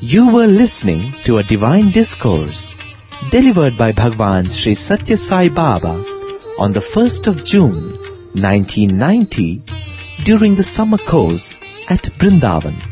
You were listening to a divine discourse delivered by Bhagwan Sri Satya Sai Baba on the 1st of June 1990 during the summer course at Brindavan.